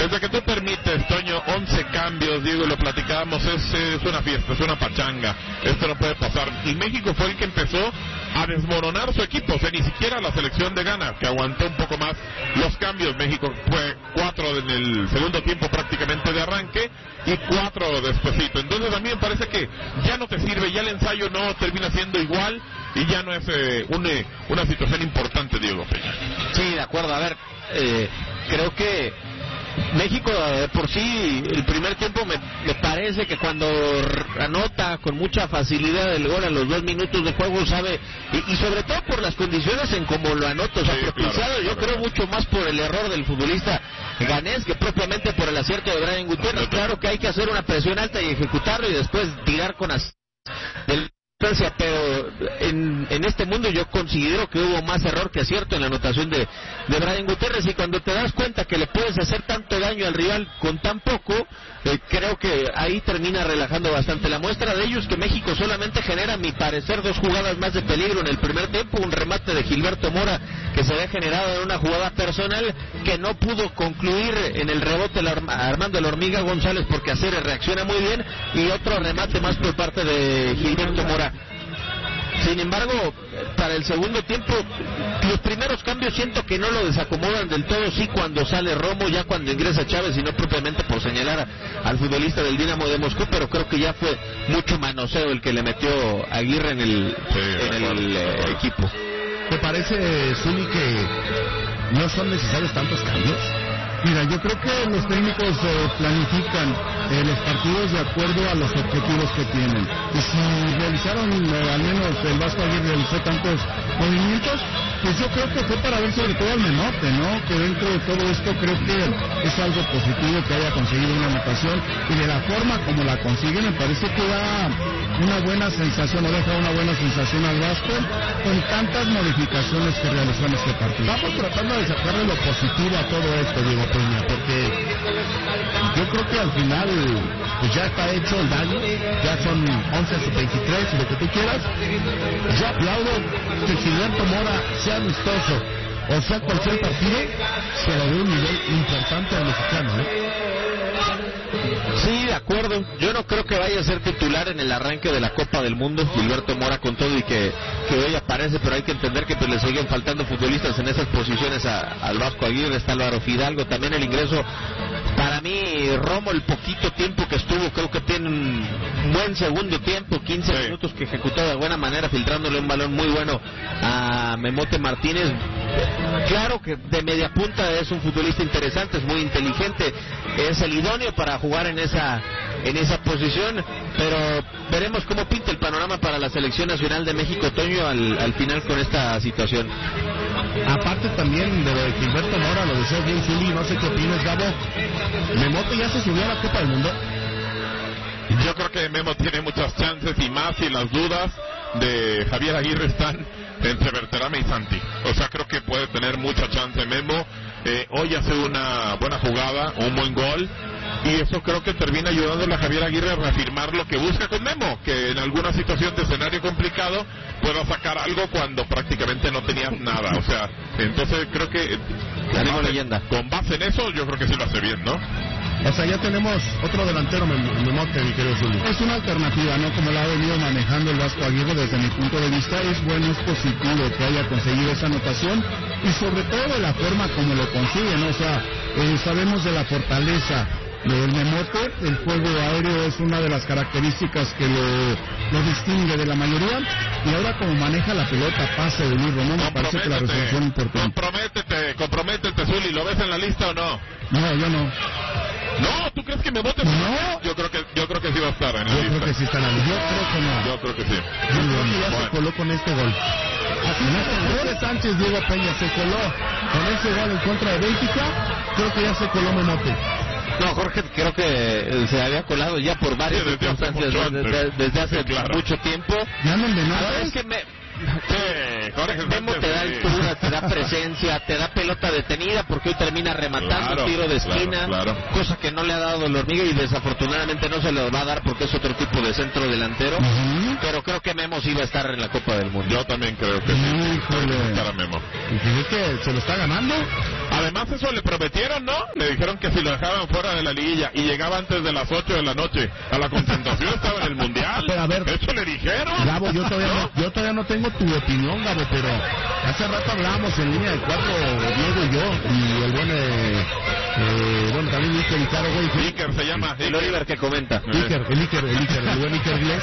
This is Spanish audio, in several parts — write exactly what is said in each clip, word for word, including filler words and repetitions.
desde que tú permites, Toño, once cambios, Diego, lo platicábamos, es, es una fiesta, es una pachanga, esto no puede pasar. Y México fue el que empezó a desmoronar su equipo, o sea, ni siquiera la selección de Ghana, que aguantó un poco más los cambios. México fue cuatro en el segundo tiempo prácticamente de arranque y cuatro despuesito. Entonces a mí me parece que ya no te sirve, ya el ensayo no termina siendo igual y ya no es eh, un, eh, una situación importante, Diego Peña. Sí, de acuerdo, a ver, eh, creo que México eh, por sí, el primer tiempo me, me parece que cuando anota con mucha facilidad el gol a los dos minutos de juego, sabe, y, y sobre todo por las condiciones en cómo lo anota, o sea, sí, propiciado, claro, yo claro. creo mucho más por el error del futbolista ganés que propiamente por el acierto de Brian Gutiérrez. Claro que hay que hacer una presión alta y ejecutarlo y después tirar con as... del... pero en, en este mundo yo considero que hubo más error que acierto en la anotación de, de Brian Gutiérrez, y cuando te das cuenta que le puedes hacer tanto daño al rival con tan poco, eh, creo que ahí termina relajando bastante. La muestra de ello es que México solamente genera, a mi parecer, dos jugadas más de peligro en el primer tiempo, un remate de Gilberto Mora que se había generado en una jugada personal que no pudo concluir en el rebote el Armando el Hormiga González porque Aceres reacciona muy bien, y otro remate más por parte de Gilberto Mora. Sin embargo, para el segundo tiempo, los primeros cambios siento que no lo desacomodan del todo, sí cuando sale Romo, ya cuando ingresa Chávez, y no propiamente por señalar a, al futbolista del Dinamo de Moscú, pero creo que ya fue mucho manoseo el que le metió Aguirre en el, sí, en el eh, equipo. ¿Te parece, Zuli, que no son necesarios tantos cambios? Mira, yo creo que los técnicos eh, planifican eh, los partidos de acuerdo a los objetivos que tienen. Y si realizaron, eh, al menos el Vasco Aguirre realizó tantos movimientos, pues yo creo que fue para ver sobre todo al Menote, ¿no? Que dentro de todo esto creo que es algo positivo que haya conseguido una anotación, y de la forma como la consigue me parece que da una buena sensación, o deja una buena sensación al Vasco con tantas modificaciones que realizó en este partido. Vamos tratando de sacarle lo positivo a todo esto, Diego Peña, porque yo creo que al final pues ya está hecho el daño, ya son once a veintitrés y lo que tú quieras. Yo aplaudo que Gilberto Mora sea amistoso, o sea cualquier partido, se lo dé un nivel importante al mexicano, ¿eh? Sí, de acuerdo. Yo no creo que vaya a ser titular en el arranque de la Copa del Mundo Gilberto Mora, con todo y que, que hoy aparece, pero hay que entender que pues le siguen faltando futbolistas en esas posiciones a, al Vasco Aguirre. Está Álvaro Fidalgo, también el ingreso. Para mí, Romo, el poquito tiempo que estuvo, creo que tiene un buen segundo tiempo, quince sí. minutos que ejecutó de buena manera, filtrándole un balón muy bueno a Memote Martínez. Claro que de media punta es un futbolista interesante, es muy inteligente, es el idóneo para jugar en esa en esa posición, pero veremos cómo pinta el panorama para la selección nacional de México, Toño, al, al final con esta situación. Aparte también de lo de Gilberto Mora, lo decía bien Zuli, no sé qué opinas, Gabo. ¿Memote ya se subió a la Copa del Mundo? Yo creo que Memo tiene muchas chances, y más si las dudas de Javier Aguirre están entre Berterame y Santi. O sea, creo que puede tener mucha chance Memo. Eh, hoy hace una buena jugada, un buen gol, y eso creo que termina ayudándole a Javier Aguirre a reafirmar lo que busca con Memo, que en alguna situación de escenario complicado pueda sacar algo cuando prácticamente no tenías nada. O sea, entonces creo que con base, leyenda. con base en eso yo creo que sí lo hace bien, ¿no? O sea, ya tenemos otro delantero, Memote, mi querido Zuli. Es una alternativa, ¿no? Como la ha venido manejando el Vasco Aguirre desde mi punto de vista. Es bueno, es positivo que haya conseguido esa anotación, y sobre todo de la forma como lo consigue, ¿no? O sea, eh, sabemos de la fortaleza del Memote, el juego aéreo es una de las características que lo, lo distingue de la mayoría, y ahora como maneja la pelota, pase de Luis Román, me parece que la resolución es importante. Comprométete, comprométete, Zuli, ¿lo ves en la lista o no? No, yo no. No, ¿tú crees que Memote? No. Yo creo que yo creo que sí va a estar en la yo lista. Yo creo que sí está en la lista. Yo creo que no. Yo creo que sí. Yo creo que ya bueno. se coló con este gol. Así no, Jorge Sánchez, Diego Peña se coló con ese gol en contra de Bélgica. Creo que ya se coló Memote. No, Jorge, creo que se había colado ya por varias sí, desde circunstancias hace desde, desde, desde hace sí, claro. mucho tiempo. Ya no de nada. Es que me... Sí, Jorge Memo te da altura, te da presencia, te da pelota detenida, porque hoy termina rematando claro, tiro de esquina, claro, claro. cosa que no le ha dado el Hormiga y desafortunadamente no se lo va a dar porque es otro tipo de centro delantero, uh-huh. pero creo que Memo sí va a estar en la Copa del Mundo. Yo también creo que sí. Híjole. Para Memo. ¿Y es que se lo está ganando? Además eso le prometieron, ¿no? Le dijeron que si lo dejaban fuera de la liguilla y llegaba antes de las ocho de la noche a la concentración estaba en el Mundial. Pero a ver, eso le dijeron. Gabo, yo todavía no, yo todavía no tengo tu opinión, Gabo, pero hace rato hablábamos en línea de cuatro, Diego y yo, y el buen, eh, eh, bueno, también Iker y Caro, güey. Iker se llama. El Oliver que comenta. Iker, el Iker, el Iker, el buen Iker Gles.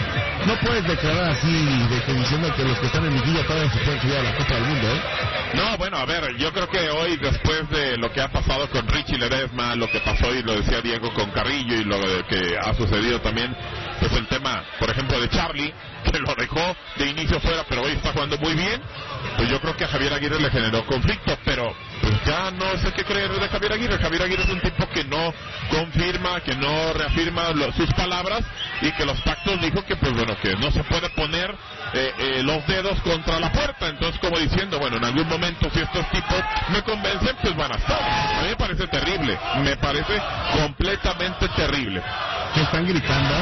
No puedes declarar así, de que diciendo que los que están en liguilla todavía se pueden subir a la Copa del Mundo, ¿eh? No, bueno, a ver, yo creo que hoy, después de lo que ha pasado con Richie Ledesma, lo que pasó y lo decía Diego con Carrillo y lo que ha sucedido también, pues el tema, por ejemplo, de Charlie, que lo dejó de inicio fuera, pero hoy está jugando muy bien, pues yo creo que a Javier Aguirre le generó conflicto, pero pues ya no sé qué creer de Javier Aguirre. Javier Aguirre es un tipo que no confirma, que no reafirma lo, sus palabras, y que los pactos dijo que, pues bueno, que no se puede poner eh, eh, los dedos contra la puerta. Entonces, como diciendo, bueno, en algún momento si estos tipos me convencen, pues van a estar. A mí me parece terrible, me parece completamente terrible. ¿Qué están gritando?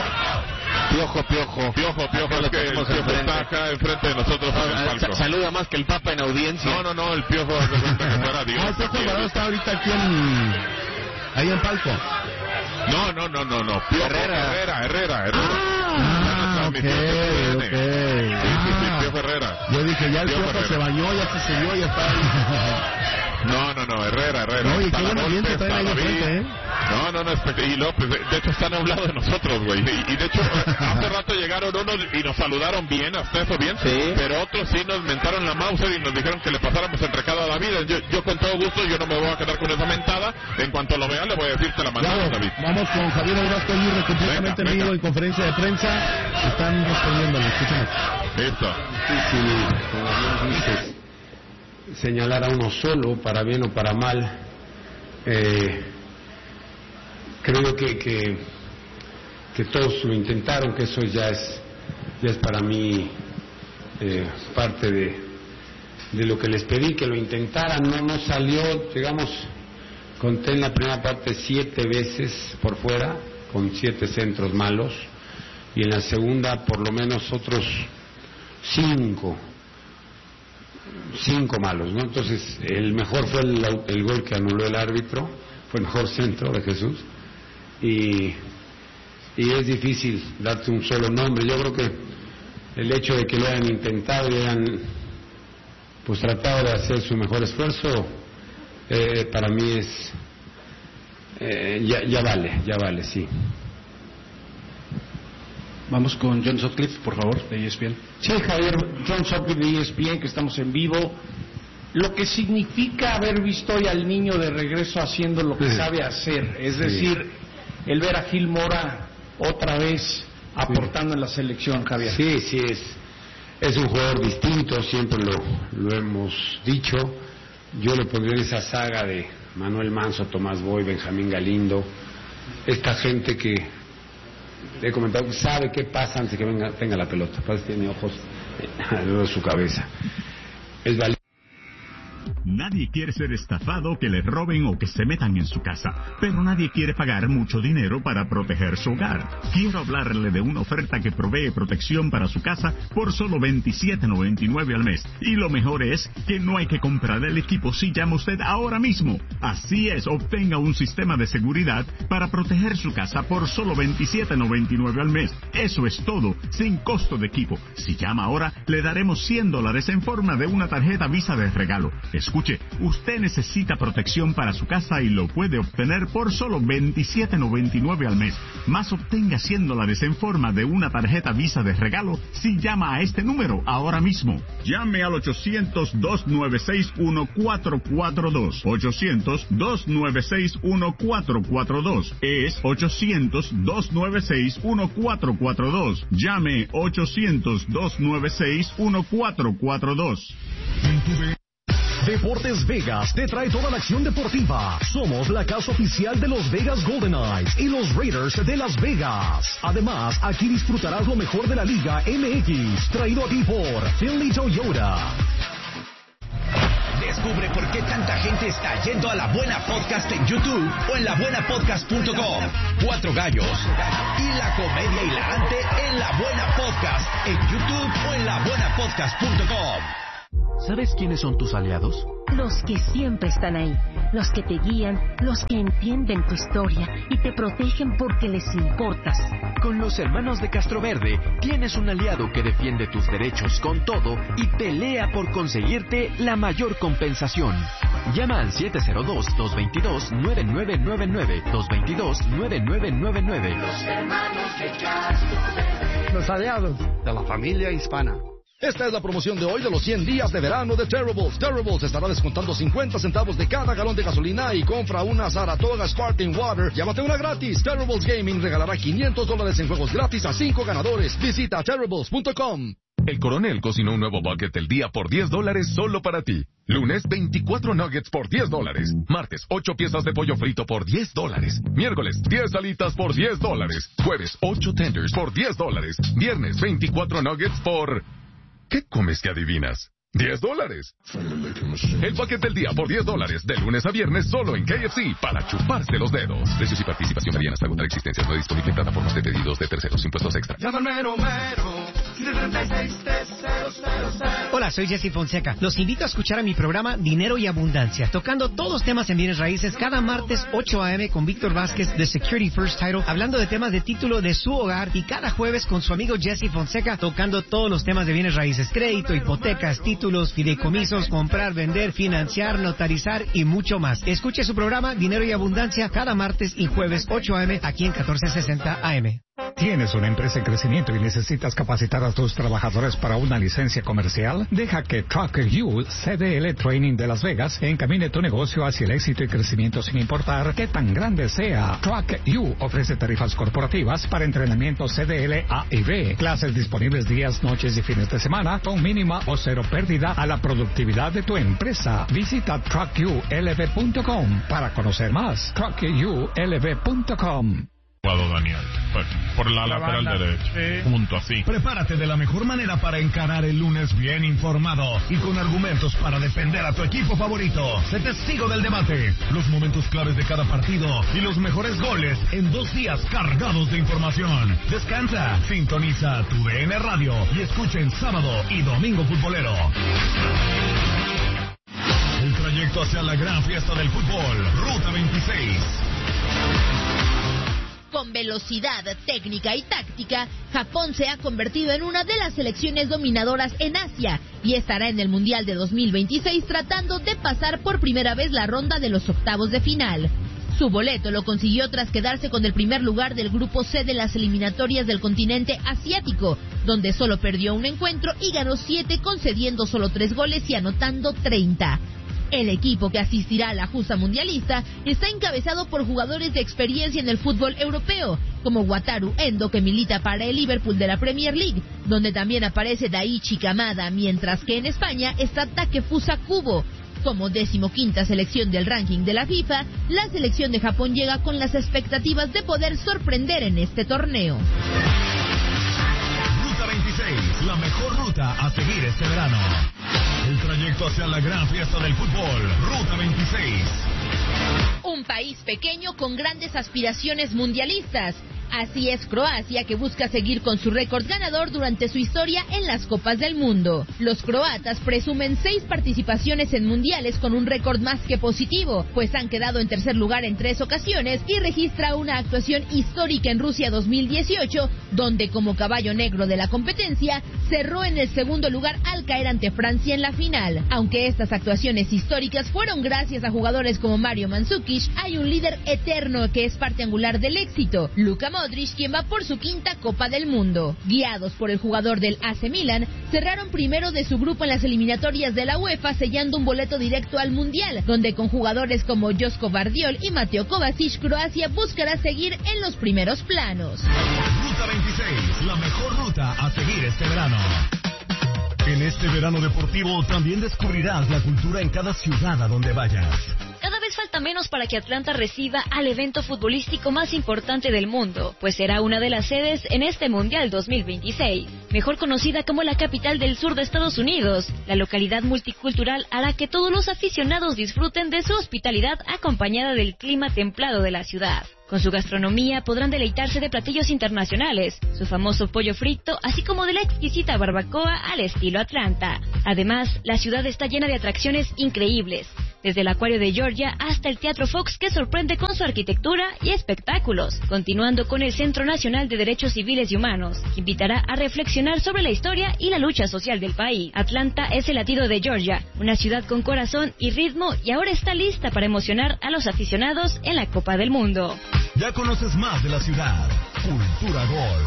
Piojo, piojo. Piojo, piojo, es que el piojo está acá enfrente de nosotros en el palco. Saluda más que el Papa en audiencia. No, no, no, el piojo de cuenta que fuera Dios. Ah, el Piojo Alvarado está ahorita aquí en... ahí en palco. No, no, no, no, no. Piojo, Herrera, Herrera, Herrera. Herrera. Ah, ah ok, ok. Sí, sí, sí, Piojo Herrera. Yo dije, ya el Piojo, Piojo se bañó, ya se subió, ya está ahí. No, no, no, Herrera, Herrera. Oye, qué buen ambiente traen ahí enfrente, ¿eh? No, no, no, y López, de, de hecho están a un lado de nosotros, güey. Y, y de hecho, hace rato llegaron unos y nos saludaron bien, hasta eso bien, sí. Pero otros sí nos mentaron la Mauser y nos dijeron que le pasáramos el recado a David. Yo, yo con todo gusto, yo no me voy a quedar con esa mentada. En cuanto lo vea, le voy a decir que la mandaron, David. Vamos con Javier Aurasco Aguirre, completamente en vivo en conferencia de prensa. Están respondiendo, escuchamos. Listo. Difícil, como bien dices, señalar a uno solo, para bien o para mal. Eh, creo que, que que todos lo intentaron, que eso ya es ya es para mí eh, parte de de lo que les pedí, que lo intentaran. No no salió, digamos, conté en la primera parte siete veces por fuera, con siete centros malos, y en la segunda por lo menos otros cinco cinco malos, ¿no? Entonces el mejor fue el, el gol que anuló el árbitro, fue el mejor centro de Jesús, y y es difícil darte un solo nombre. Yo creo que el hecho de que lo hayan intentado y hayan pues tratado de hacer su mejor esfuerzo, eh, para mí es eh, ya, ya vale, ya vale, sí. Vamos con John Sutcliffe, por favor, de E S P N. Sí, Javier, John Sutcliffe de E S P N, que estamos en vivo. Lo que significa haber visto hoy al niño de regreso haciendo lo que sabe hacer, es sí. decir, el ver a Gil Mora otra vez aportando sí. en la selección, Javier. Sí, sí, es, es un jugador distinto, siempre lo, lo hemos dicho. Yo le pondría en esa saga de Manuel Manso, Tomás Boy, Benjamín Galindo, esta gente que le he comentado que sabe qué pasa antes de que venga, tenga la pelota. Parece que tiene ojos alrededor de su cabeza. Es valiente. Nadie quiere ser estafado, que le roben o que se metan en su casa, pero nadie quiere pagar mucho dinero para proteger su hogar. Quiero hablarle de una oferta que provee protección para su casa por solo veintisiete noventa y nueve al mes. Y lo mejor es que no hay que comprar el equipo si llama usted ahora mismo. Así es, obtenga un sistema de seguridad para proteger su casa por solo veintisiete noventa y nueve al mes. Eso es todo, sin costo de equipo. Si llama ahora, le daremos cien dólares en forma de una tarjeta Visa de regalo. Escuche, usted necesita protección para su casa y lo puede obtener por solo veintisiete noventa y nueve al mes. Más obtenga cien dólares en forma de una tarjeta Visa de regalo si llama a este número ahora mismo. Llame al ochocientos, dos nueve seis, uno cuatro cuatro dos. ochocientos, dos nueve seis, uno cuatro cuatro dos. Es ochocientos, dos nueve seis, uno cuatro cuatro dos. Llame ochocientos, dos nueve seis, uno cuatro cuatro dos. Deportes Vegas te trae toda la acción deportiva. Somos la casa oficial de los Vegas Golden Knights y los Raiders de Las Vegas. Además, aquí disfrutarás lo mejor de la Liga M X, traído a ti por Finley Toyota. Descubre por qué tanta gente está yendo a La Buena Podcast en YouTube o en la buena podcast punto com. Cuatro gallos y la comedia hilarante en La Buena Podcast en YouTube o en la buena podcast punto com. ¿Sabes quiénes son tus aliados? Los que siempre están ahí, los que te guían, los que entienden tu historia y te protegen porque les importas. Con los hermanos de Castroverde tienes un aliado que defiende tus derechos con todo y pelea por conseguirte la mayor compensación. Llama al siete cero dos, dos dos dos, nueve nueve nueve nueve, dos dos dos, nueve nueve nueve nueve. Los hermanos de Castroverde. Los aliados de la familia hispana. Esta es la promoción de hoy de los cien días de verano de Terribles. Terribles estará descontando cincuenta centavos de cada galón de gasolina y compra una Saratoga Sparkling Water. Llámate una gratis. Terribles Gaming regalará quinientos dólares en juegos gratis a cinco ganadores. Visita terribles punto com. El Coronel cocinó un nuevo bucket del día por diez dólares solo para ti. Lunes, veinticuatro nuggets por diez dólares. Martes, ocho piezas de pollo frito por diez dólares. Miércoles, diez alitas por diez dólares. Jueves, ocho tenders por diez dólares. Viernes, veinticuatro nuggets por... ¿Qué comes que adivinas? ¡diez dólares! El paquete del día por diez dólares, de lunes a viernes, solo en K F C, para chuparse los dedos. Precios y participación varían hasta agotar existencias. No disponible en plataformas de pedidos de terceros, impuestos extra. Hola, soy Jesse Fonseca. Los invito a escuchar a mi programa Dinero y Abundancia, tocando todos los temas en bienes raíces cada martes ocho a eme con Víctor Vázquez de Security First Title, hablando de temas de título de su hogar, y cada jueves con su amigo Jesse Fonseca, tocando todos los temas de bienes raíces, crédito, hipotecas, títulos, fideicomisos, comprar, vender, financiar, notarizar y mucho más. Escuche su programa Dinero y Abundancia cada martes y jueves ocho a eme aquí en catorce sesenta A M. ¿Tienes una empresa en crecimiento y necesitas capacitar a tus trabajadores para una licencia comercial? Deja que Truck U C D L Training de Las Vegas encamine tu negocio hacia el éxito y crecimiento sin importar qué tan grande sea. Truck U ofrece tarifas corporativas para entrenamiento C D L A y B, clases disponibles días, noches y fines de semana con mínima o cero pérdida a la productividad de tu empresa. Visita truck u l v punto com para conocer más. truck u l v punto com. Daniel, por, por la, la lateral derecha, sí. Punto así. Prepárate de la mejor manera para encarar el lunes bien informado y con argumentos para defender a tu equipo favorito. Sé testigo del debate, los momentos claves de cada partido y los mejores goles en dos días cargados de información. Descansa, sintoniza tu D N Radio y escucha en sábado y domingo futbolero. El trayecto hacia la gran fiesta del fútbol, Ruta veintiséis. Con velocidad, técnica y táctica, Japón se ha convertido en una de las selecciones dominadoras en Asia y estará en el Mundial de dos mil veintiséis tratando de pasar por primera vez la ronda de los octavos de final. Su boleto lo consiguió tras quedarse con el primer lugar del grupo C de las eliminatorias del continente asiático, donde solo perdió un encuentro y ganó siete, concediendo solo tres goles y anotando treinta. El equipo que asistirá a la justa mundialista está encabezado por jugadores de experiencia en el fútbol europeo, como Wataru Endo, que milita para el Liverpool de la Premier League, donde también aparece Daichi Kamada, mientras que en España está Takefusa Kubo. Como decimoquinta selección del ranking de la FIFA, la selección de Japón llega con las expectativas de poder sorprender en este torneo. Ruta veintiséis, la mejor ruta a seguir este verano. El trayecto hacia la gran fiesta del fútbol, Ruta veintiséis. Un país pequeño con grandes aspiraciones mundialistas. Así es Croacia, que busca seguir con su récord ganador durante su historia en las Copas del Mundo. Los croatas presumen seis participaciones en mundiales con un récord más que positivo, pues han quedado en tercer lugar en tres ocasiones y registra una actuación histórica en Rusia dos mil dieciocho, donde como caballo negro de la competencia cerró en el segundo lugar al caer ante Francia en la final. Aunque estas actuaciones históricas fueron gracias a jugadores como Mario Mandzukic, hay un líder eterno que es parte angular del éxito, Luka Modric, quien va por su quinta Copa del Mundo. Guiados por el jugador del A C Milan, cerraron primero de su grupo en las eliminatorias de la UEFA, sellando un boleto directo al Mundial, donde con jugadores como Josko Vardiol y Mateo Kovacic, Croacia buscará seguir en los primeros planos. Ruta veintiséis, la mejor ruta a seguir este verano. En este verano deportivo también descubrirás la cultura en cada ciudad a donde vayas. Cada vez falta menos para que Atlanta reciba al evento futbolístico más importante del mundo, pues será una de las sedes en este Mundial dos mil veintiséis. Mejor conocida como la capital del sur de Estados Unidos, la localidad multicultural hará que todos los aficionados disfruten de su hospitalidad acompañada del clima templado de la ciudad. Con su gastronomía podrán deleitarse de platillos internacionales, su famoso pollo frito, así como de la exquisita barbacoa al estilo Atlanta. Además, la ciudad está llena de atracciones increíbles, desde el Acuario de Georgia hasta el Teatro Fox, que sorprende con su arquitectura y espectáculos, continuando con el Centro Nacional de Derechos Civiles y Humanos, que invitará a reflexionar sobre la historia y la lucha social del país. Atlanta es el latido de Georgia, una ciudad con corazón y ritmo, y ahora está lista para emocionar a los aficionados en la Copa del Mundo. Ya conoces más de la ciudad. Cultura Gol.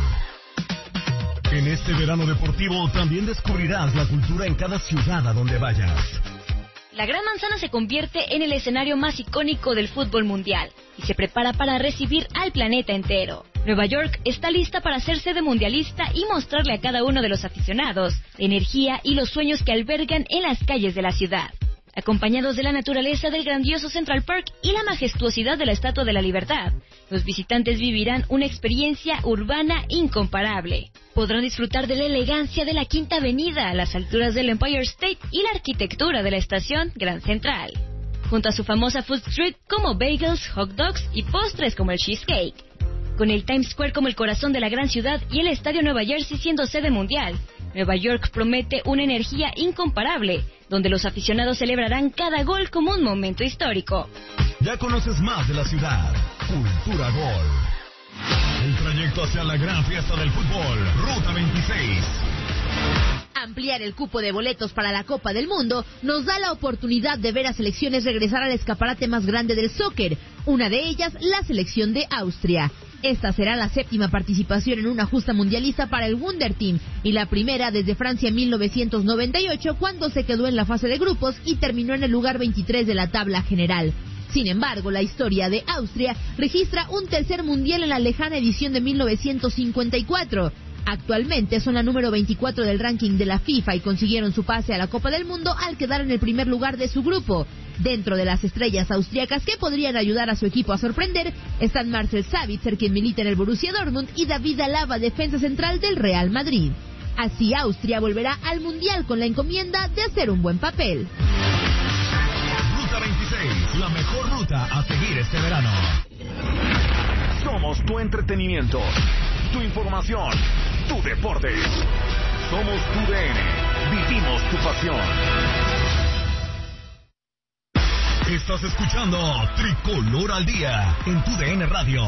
En este verano deportivo también descubrirás la cultura en cada ciudad a donde vayas. La Gran Manzana se convierte en el escenario más icónico del fútbol mundial y se prepara para recibir al planeta entero. Nueva York está lista para ser sede mundialista y mostrarle a cada uno de los aficionados la energía y los sueños que albergan en las calles de la ciudad. Acompañados de la naturaleza del grandioso Central Park y la majestuosidad de la Estatua de la Libertad, los visitantes vivirán una experiencia urbana incomparable. Podrán disfrutar de la elegancia de la Quinta Avenida a las alturas del Empire State y la arquitectura de la estación Grand Central, junto a su famosa Food Street como bagels, hot dogs y postres como el cheesecake. Con el Times Square como el corazón de la gran ciudad y el Estadio Nueva Jersey siendo sede mundial, Nueva York promete una energía incomparable, donde los aficionados celebrarán cada gol como un momento histórico. Ya conoces más de la ciudad. Cultura Gol. El trayecto hacia la gran fiesta del fútbol, Ruta veintiséis. Ampliar el cupo de boletos para la Copa del Mundo nos da la oportunidad de ver a selecciones regresar al escaparate más grande del soccer, una de ellas la selección de Austria. Esta será la séptima participación en una justa mundialista para el Wunder Team y la primera desde Francia en mil novecientos noventa y ocho, cuando se quedó en la fase de grupos y terminó en el lugar veintitrés de la tabla general. Sin embargo, la historia de Austria registra un tercer mundial en la lejana edición de mil novecientos cincuenta y cuatro. Actualmente son la número veinticuatro del ranking de la FIFA y consiguieron su pase a la Copa del Mundo al quedar en el primer lugar de su grupo. Dentro de las estrellas austriacas que podrían ayudar a su equipo a sorprender están Marcel Sabitzer, quien milita en el Borussia Dortmund, y David Alaba, defensa central del Real Madrid. Así Austria volverá al Mundial con la encomienda de hacer un buen papel. Ruta veintiséis, la mejor ruta a seguir este verano. Somos tu entretenimiento, tu información, tu deporte. Somos tu D N. Vivimos tu pasión. Estás escuchando Tricolor al Día en tu D N Radio.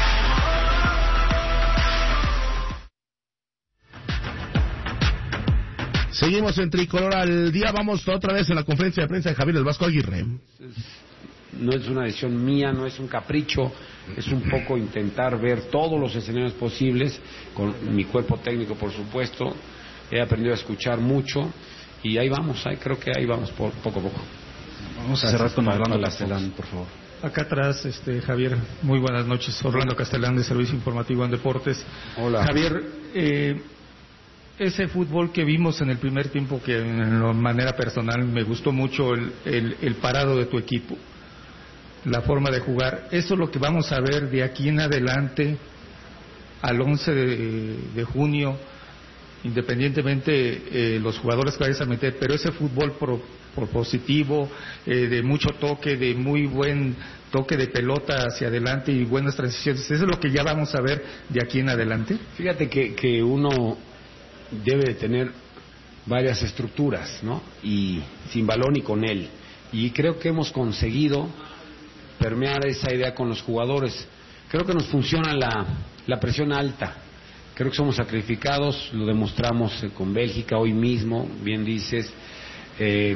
Seguimos en Tricolor al Día. Vamos otra vez en la conferencia de prensa de Javier El Vasco Aguirre. No es una decisión mía, no es un capricho, es un poco intentar ver todos los escenarios posibles, con mi cuerpo técnico, por supuesto. He aprendido a escuchar mucho y ahí vamos, ahí creo que ahí vamos por, poco a poco. Vamos a cerrar con Orlando Castellán, por favor. Acá atrás, este, Javier, muy buenas noches. Orlando Castellán, de Servicio Informativo en Deportes. Hola. Javier, eh, ese fútbol que vimos en el primer tiempo, que de manera personal me gustó mucho el, el, el parado de tu equipo, la forma de jugar, eso es lo que vamos a ver de aquí en adelante al once de, de junio, independientemente eh, los jugadores que vayas a meter, pero ese fútbol pro, propositivo, eh, de mucho toque, de muy buen toque de pelota hacia adelante y buenas transiciones, ¿eso es lo que ya vamos a ver de aquí en adelante? Fíjate que, que uno debe de tener varias estructuras, ¿no? Y sin balón y con él. Y creo que hemos conseguido permear esa idea con los jugadores. Creo que nos funciona la, la presión alta. Creo que somos sacrificados, lo demostramos con Bélgica hoy mismo, bien dices. Eh,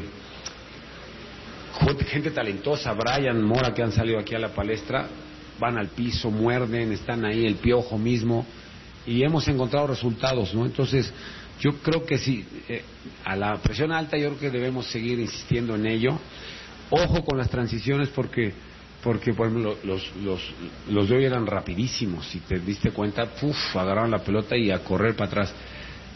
gente talentosa, Brian, Mora, que han salido aquí a la palestra, van al piso, muerden, están ahí, el Piojo mismo, y hemos encontrado resultados, ¿no? Entonces, yo creo que sí, eh, a la presión alta yo creo que debemos seguir insistiendo en ello. Ojo con las transiciones porque porque por ejemplo los los los de hoy eran rapidísimos, si te diste cuenta, puf, agarraron la pelota y a correr para atrás.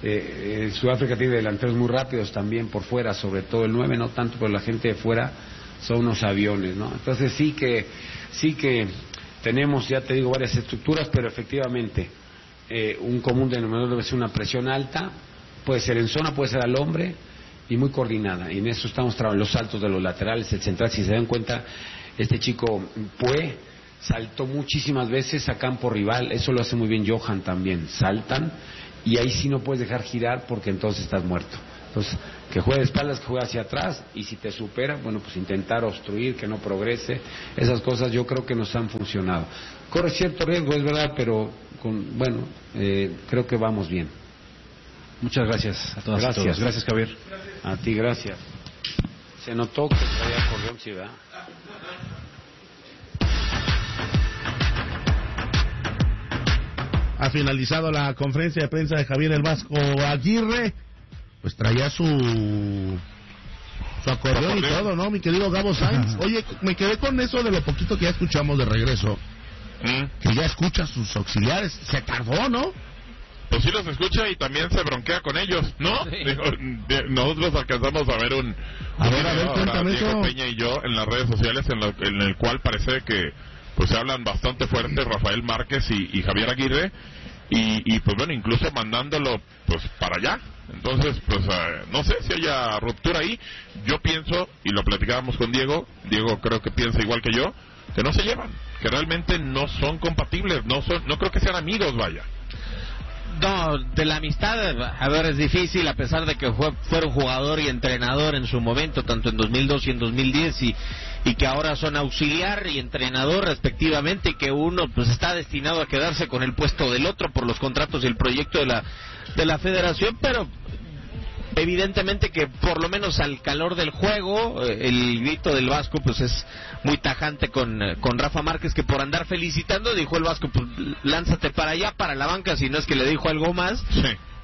Eh, eh, Sudáfrica tiene delanteros muy rápidos también por fuera, sobre todo el nueve, no tanto, pero la gente de fuera son unos aviones, ¿no? Entonces sí que, sí que tenemos, ya te digo, varias estructuras, pero efectivamente eh, un común denominador debe ser una presión alta, puede ser en zona, puede ser al hombre, y muy coordinada, y en eso estamos trabajando, los saltos de los laterales, el central, si se dan cuenta, este chico Pue saltó muchísimas veces a campo rival, eso lo hace muy bien Johan también, saltan, y ahí sí no puedes dejar girar porque entonces estás muerto. Entonces, que juegue de espaldas, que juegue hacia atrás, y si te supera, bueno, pues intentar obstruir, que no progrese, esas cosas yo creo que nos han funcionado. Corre cierto riesgo, es verdad, pero con, bueno, eh, creo que vamos bien. Muchas gracias a todas Gracias. y todos. Gracias, Javier. A ti, gracias. Se notó que traía acordeón, sí, ¿verdad? Ha finalizado la conferencia de prensa de Javier el Vasco Aguirre, pues traía su su acordeón y todo, ¿no, mi querido Gabo Sainz? Oye, me quedé con eso de lo poquito que ya escuchamos de regreso, ¿Mm? que ya escucha a sus auxiliares, se tardó, ¿no? Pues sí los escucha y también se bronquea con ellos, ¿no? Sí. Digo, de, nosotros alcanzamos a ver un, a un ver, a ver, ahora, Diego eso. Peña y yo en las redes sociales en, lo, en el cual parece que pues se hablan bastante fuerte Rafael Márquez y, y Javier Aguirre y, y pues bueno, incluso mandándolo pues para allá. Entonces, pues uh, no sé si haya ruptura ahí. Yo pienso, y lo platicábamos con Diego, Diego creo que piensa igual que yo, que no se llevan, que realmente no son compatibles, no son, no creo que sean amigos, vaya. No, de la amistad, a ver, es difícil, a pesar de que fue, fueron jugador y entrenador en su momento, tanto en dos mil dos y en dos mil diez, y, y que ahora son auxiliar y entrenador respectivamente, y que uno pues está destinado a quedarse con el puesto del otro por los contratos y el proyecto de la, de la federación, pero evidentemente que por lo menos al calor del juego, el grito del Vasco pues es muy tajante con, con Rafa Márquez, que por andar felicitando dijo el Vasco, pues lánzate para allá, para la banca, si no es que le dijo algo más. Sí.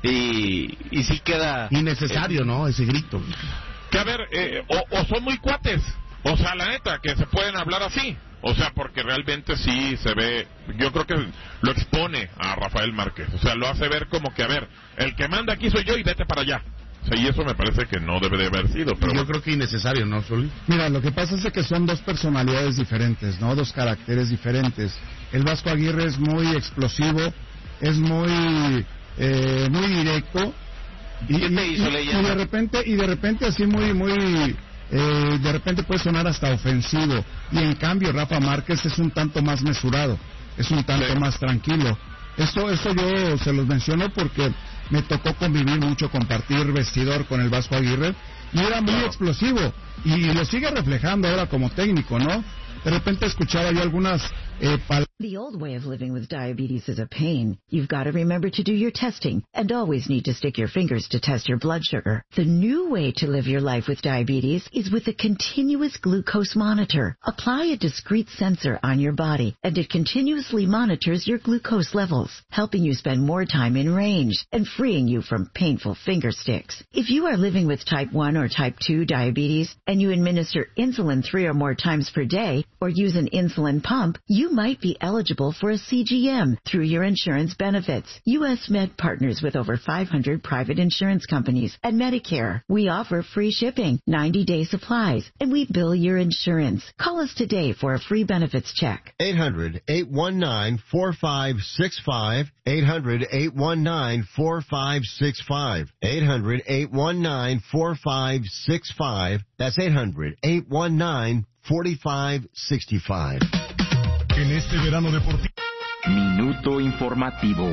Y, y sí queda innecesario, eh, ¿no? Ese grito. Que a ver, eh, o, o son muy cuates, o sea, la neta, que se pueden hablar así. O sea, porque realmente sí se ve, yo creo que lo expone a Rafael Márquez. O sea, lo hace ver como que, a ver, el que manda aquí soy yo y vete para allá. O sea, y eso me parece que no debe de haber sido. Pero yo bueno. creo que innecesario, ¿no, Sol? Mira, lo que pasa es que son dos personalidades diferentes, ¿no? Dos caracteres diferentes. El Vasco Aguirre es muy explosivo, es muy eh, muy directo. Y, ¿Qué te hizo, y, y de repente, y de repente así muy, muy... Eh, de repente puede sonar hasta ofensivo. Y en cambio Rafa Márquez es un tanto más mesurado, es un tanto sí. más tranquilo. Eso, eso yo se los menciono porque me tocó convivir mucho, compartir vestidor con el Vasco Aguirre, y era muy claro. explosivo, y lo sigue reflejando ahora como técnico, ¿no? De repente escuchaba yo algunas eh, palabras. The old way of living with diabetes is a pain. You've got to remember to do your testing and always need to stick your fingers to test your blood sugar. The new way to live your life with diabetes is with a continuous glucose monitor. Apply a discrete sensor on your body and it continuously monitors your glucose levels, helping you spend more time in range and freeing you from painful finger sticks. If you are living with type one or type two diabetes and you administer insulin three or more times per day or use an insulin pump, you might be eligible for a C G M through your insurance benefits. U S Med partners with over five hundred private insurance companies and Medicare. We offer free shipping, ninety-day supplies, and we bill your insurance. Call us today for a free benefits check. eight hundred, eight one nine, four five six five. eight hundred, eight one nine, four five six five. eight hundred, eight one nine, four five six five. That's eight hundred, eight one nine, four five six five. En este verano deportivo. Minuto informativo.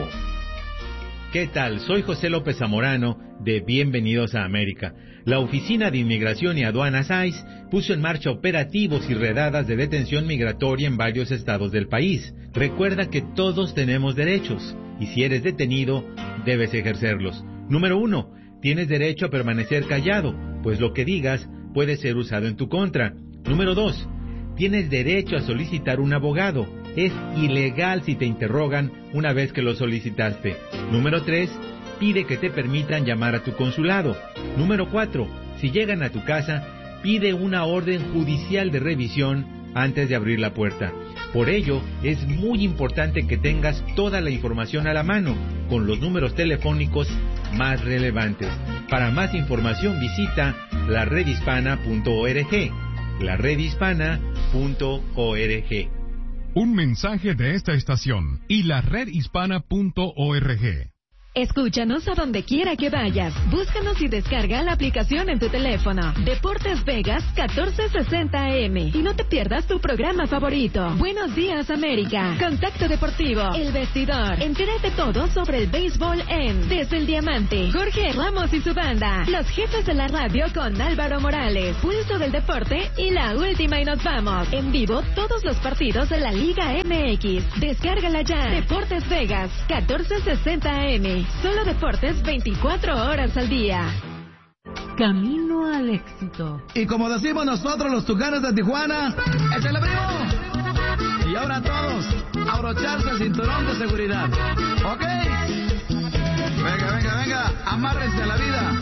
¿Qué tal? Soy José López Zamorano de Bienvenidos a América. La Oficina de Inmigración y Aduanas I C E puso en marcha operativos y redadas de detención migratoria en varios estados del país. Recuerda que todos tenemos derechos y si eres detenido, debes ejercerlos. Número uno, tienes derecho a permanecer callado, pues lo que digas puede ser usado en tu contra. Número dos, tienes derecho a solicitar un abogado. Es ilegal si te interrogan una vez que lo solicitaste. Número tres, pide que te permitan llamar a tu consulado. Número cuatro, si llegan a tu casa, pide una orden judicial de revisión antes de abrir la puerta. Por ello, es muy importante que tengas toda la información a la mano, con los números telefónicos más relevantes. Para más información visita la red hispana punto org. la red hispana punto org. Un mensaje de esta estación y la red hispana punto org. Escúchanos a donde quiera que vayas. Búscanos y descarga la aplicación en tu teléfono. Deportes Vegas catorce sesenta A M. Y no te pierdas tu programa favorito. Buenos días, América. Contacto Deportivo. El Vestidor. Entérate todo sobre el béisbol en Desde el Diamante. Jorge Ramos y su banda. Los jefes de la radio con Álvaro Morales. Pulso del Deporte y la última y nos vamos. En vivo todos los partidos de la Liga M X. Descárgala ya. Deportes Vegas catorce sesenta A M. Solo deportes veinticuatro horas al día. Camino al éxito. Y como decimos nosotros los Tucanes de Tijuana, ¡échale, primo! Y ahora todos, abrocharse el cinturón de seguridad. ¿Ok? Venga, venga, venga, amárrense a la vida.